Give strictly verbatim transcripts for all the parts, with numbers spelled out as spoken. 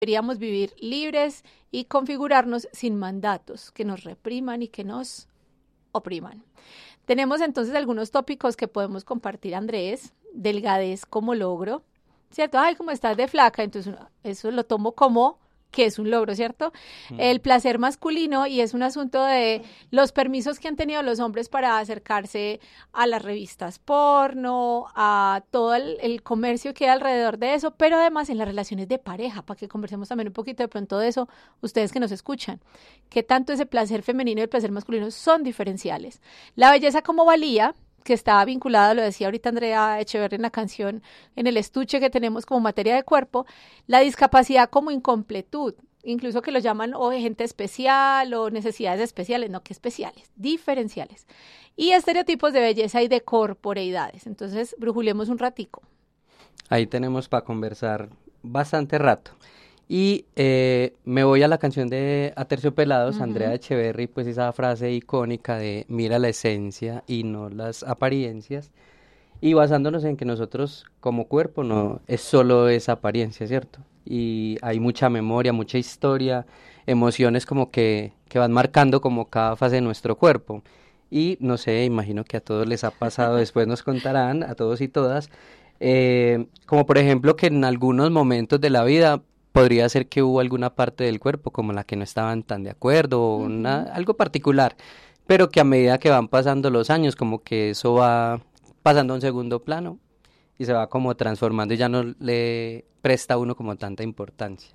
deberíamos vivir libres y configurarnos sin mandatos que nos repriman y que nos opriman. Tenemos entonces algunos tópicos que podemos compartir, Andrés. Delgadez como logro, ¿cierto? Ay, como estás de flaca, entonces eso lo tomo como que es un logro, ¿cierto? Mm. El placer masculino, y es un asunto de los permisos que han tenido los hombres para acercarse a las revistas porno, a todo el, el comercio que hay alrededor de eso, pero además en las relaciones de pareja, para que conversemos también un poquito de pronto de eso, ustedes que nos escuchan, que tanto ese placer femenino y el placer masculino son diferenciales. La belleza como valía, que estaba vinculada, lo decía ahorita Andrea Echeverri en la canción, en el estuche que tenemos como materia de cuerpo, la discapacidad como incompletud, incluso que lo llaman o gente especial o necesidades especiales, no que especiales, diferenciales, y estereotipos de belleza y de corporeidades. Entonces, brujulemos un ratico. Ahí tenemos para conversar bastante rato. Y eh, me voy a la canción de Aterciopelados, uh-huh. Andrea Echeverri, pues esa frase icónica de mira la esencia y no las apariencias, y basándonos en que nosotros como cuerpo no es solo esa apariencia, ¿cierto? Y hay mucha memoria, mucha historia, emociones como que, que van marcando como cada fase de nuestro cuerpo. Y no sé, imagino que a todos les ha pasado, después nos contarán, a todos y todas, eh, como por ejemplo que en algunos momentos de la vida podría ser que hubo alguna parte del cuerpo como la que no estaban tan de acuerdo, o una, uh-huh. algo particular, pero que a medida que van pasando los años, como que eso va pasando a un segundo plano y se va como transformando y ya no le presta a uno como tanta importancia.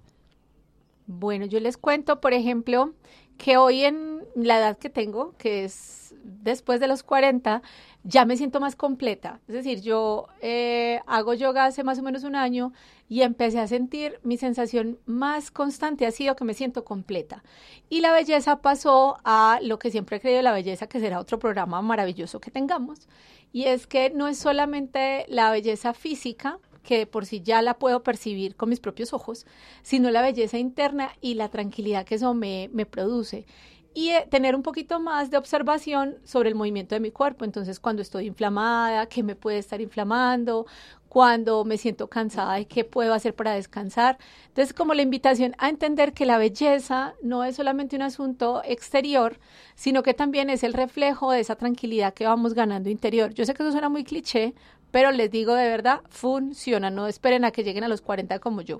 Bueno, yo les cuento, por ejemplo, que hoy en la edad que tengo, que es después de los cuarenta, ya me siento más completa. Es decir, yo eh, hago yoga hace más o menos un año y empecé a sentir mi sensación más constante ha sido que me siento completa. Y la belleza pasó a lo que siempre he creído la belleza, que será otro programa maravilloso que tengamos. Y es que no es solamente la belleza física, que por sí ya la puedo percibir con mis propios ojos, sino la belleza interna y la tranquilidad que eso me, me produce. Y eh, tener un poquito más de observación sobre el movimiento de mi cuerpo. Entonces, cuando estoy inflamada, ¿qué me puede estar inflamando? Cuando me siento cansada, ¿qué puedo hacer para descansar? Entonces, como la invitación a entender que la belleza no es solamente un asunto exterior, sino que también es el reflejo de esa tranquilidad que vamos ganando interior. Yo sé que eso suena muy cliché, pero les digo de verdad, funciona. No esperen a que lleguen a los cuarenta como yo.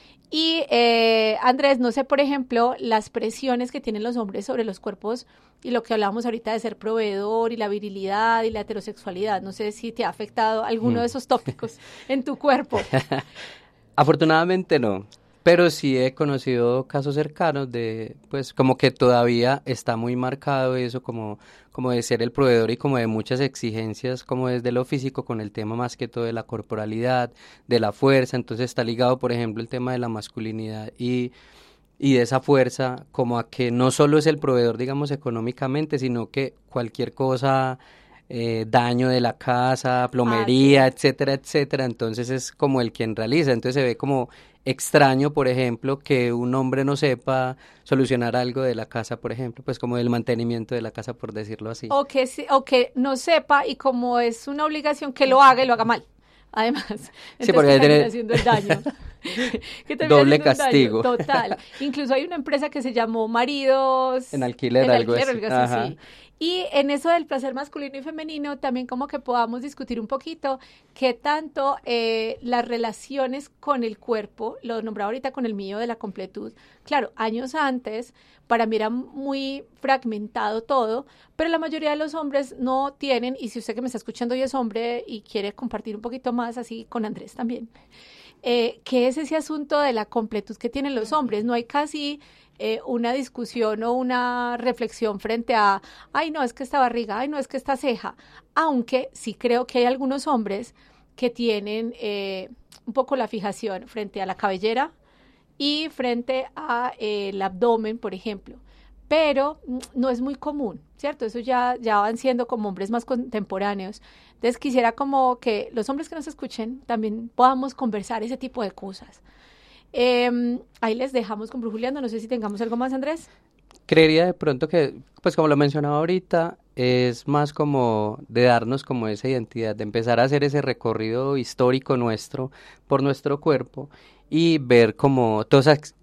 Y eh, Andrés, no sé, por ejemplo, las presiones que tienen los hombres sobre los cuerpos y lo que hablábamos ahorita de ser proveedor y la virilidad y la heterosexualidad. No sé si te ha afectado alguno mm. de esos tópicos en tu cuerpo. Afortunadamente no, pero sí he conocido casos cercanos de, pues, como que todavía está muy marcado eso como, como de ser el proveedor y como de muchas exigencias como desde lo físico con el tema más que todo de la corporalidad, de la fuerza. Entonces está ligado, por ejemplo, el tema de la masculinidad y, y de esa fuerza como a que no solo es el proveedor, digamos, económicamente, sino que cualquier cosa... Eh, daño de la casa, plomería, ah, sí. etcétera, etcétera, entonces es como el quien realiza. Entonces se ve como extraño, por ejemplo, que un hombre no sepa solucionar algo de la casa, por ejemplo, pues como del mantenimiento de la casa, por decirlo así. O que, o que no sepa, y como es una obligación, que lo haga y lo haga mal. Además, sí, porque que termina tiene... haciendo el daño. que doble castigo. Daño, total. Incluso hay una empresa que se llamó Maridos... En alquiler, en algo alquiler, así. Algo así sí. Y en eso del placer masculino y femenino, también como que podamos discutir un poquito qué tanto eh, las relaciones con el cuerpo, lo nombraba ahorita con el mío de la completud, claro, años antes, para mí era muy fragmentado todo, pero la mayoría de los hombres no tienen, y si usted que me está escuchando y es hombre y quiere compartir un poquito más, así con Andrés también, eh, ¿qué es ese asunto de la completud que tienen los hombres? No hay casi... Eh, una discusión o una reflexión frente a, ay no, es que esta barriga, ay no, es que esta ceja, aunque sí creo que hay algunos hombres que tienen eh, un poco la fijación frente a la cabellera y frente a eh, el abdomen, por ejemplo, pero no es muy común, ¿cierto? Eso ya, ya van siendo como hombres más contemporáneos. Entonces quisiera como que los hombres que nos escuchen también podamos conversar ese tipo de cosas. Eh, ahí les dejamos con Brujuleando. No sé si tengamos algo más, Andrés. Creería de pronto que, pues como lo mencionaba ahorita, es más como de darnos como esa identidad, de empezar a hacer ese recorrido histórico nuestro por nuestro cuerpo y ver como todas esas